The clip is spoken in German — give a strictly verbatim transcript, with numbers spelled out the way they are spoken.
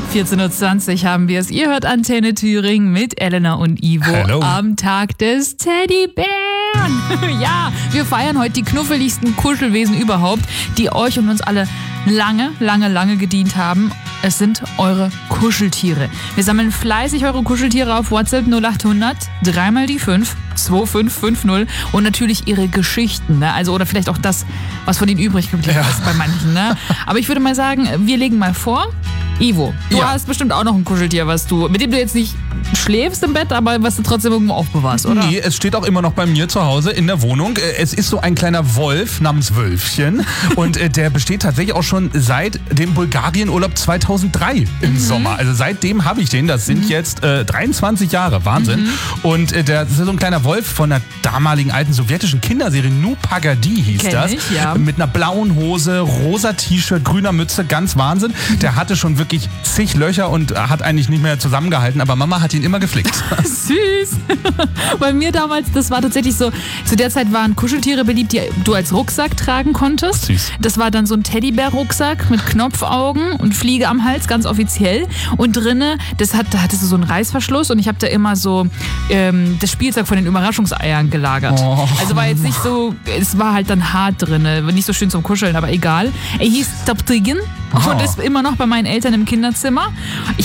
vierzehn Uhr zwanzig haben wir es. Ihr hört Antenne Thüringen mit Elena und Ivo Hello. am Tag des Teddybären. Ja, wir feiern heute die knuffeligsten Kuschelwesen überhaupt, die euch und uns alle lange, lange, lange gedient haben. Es sind eure Kuscheltiere. Wir sammeln fleißig eure Kuscheltiere auf WhatsApp null acht hundert, dreimal die fünf, zwei fünf fünf null und natürlich ihre Geschichten, ne? Also oder vielleicht auch das, was von ihnen übrig geblieben Ja. ist bei manchen, ne? Aber ich würde mal sagen, wir legen mal vor. Ivo, du Ja. hast bestimmt auch noch ein Kuscheltier, was du, mit dem du jetzt nicht schläfst im Bett, aber was du trotzdem irgendwo aufbewahrst, oder? Nee, es steht auch immer noch bei mir zu Hause in der Wohnung. Es ist so ein kleiner Wolf namens Wölfchen und äh, der besteht tatsächlich auch schon seit dem Bulgarien-Urlaub zweitausenddrei im Mhm. Sommer. Also seitdem habe ich den. Das sind Mhm. jetzt äh, dreiundzwanzig Jahre. Wahnsinn. Mhm. Und äh, der, das ist so ein kleiner Wolf von der damaligen alten sowjetischen Kinderserie Nu Pagadi hieß Kenn das. ich, ja. Mit einer blauen Hose, rosa T-Shirt, grüner Mütze. Ganz Wahnsinn. Der hatte schon wirklich zig Löcher und hat eigentlich nicht mehr zusammengehalten. Aber Mama hat ihn immer geflickt. Süß. Bei mir damals, das war tatsächlich so, zu der Zeit waren Kuscheltiere beliebt, die du als Rucksack tragen konntest. Süß. Das war dann so ein Teddybär-Rucksack mit Knopfaugen und Fliege am Hals, ganz offiziell. Und drinne, das hat, da hattest du so einen Reißverschluss und ich habe da immer so ähm, das Spielzeug von den Überraschungseiern gelagert. Oh. Also war jetzt nicht so, es war halt dann hart drinne, nicht so schön zum Kuscheln, aber egal. Er hieß Toptigen Oh. und ist immer noch bei meinen Eltern im Kinderzimmer. Ich